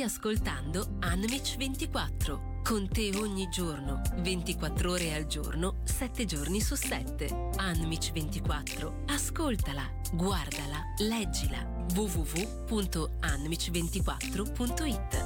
ascoltando Unmich 24. Con te ogni giorno, 24 ore al giorno, 7 giorni su 7. Unmich 24. Ascoltala, guardala, leggila. www.unmich24.it.